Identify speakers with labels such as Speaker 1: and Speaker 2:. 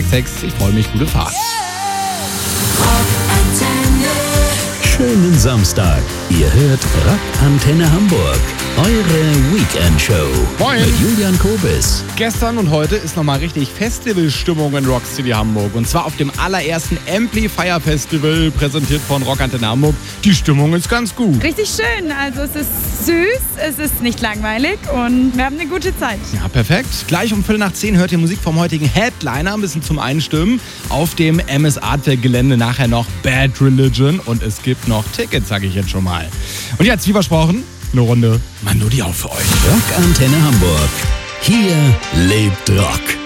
Speaker 1: 106.6. Ich freue mich, gute Fahrt.
Speaker 2: Schönen Samstag. Ihr hört Rockantenne Hamburg. Eure Weekend-Show.
Speaker 1: Moin.
Speaker 2: Mit Julian Kobis.
Speaker 1: Gestern und heute ist nochmal richtig Festivalstimmung in Rock City Hamburg. Und zwar auf dem allerersten Amplifier Festival, präsentiert von Rockantenne Hamburg. Die Stimmung ist ganz gut.
Speaker 3: Richtig schön. Also es ist süß, es ist nicht langweilig und wir haben eine gute Zeit.
Speaker 1: Ja, perfekt. Gleich um 9:15 hört ihr Musik vom heutigen Headliner, ein bisschen zum Einstimmen. Auf dem MS Artwerk Gelände nachher noch Bad Religion und es gibt noch Tickets, sage ich jetzt schon mal. Und jetzt, wie versprochen, eine Runde Melodie auf für euch.
Speaker 2: Rockantenne Hamburg. Hier lebt Rock.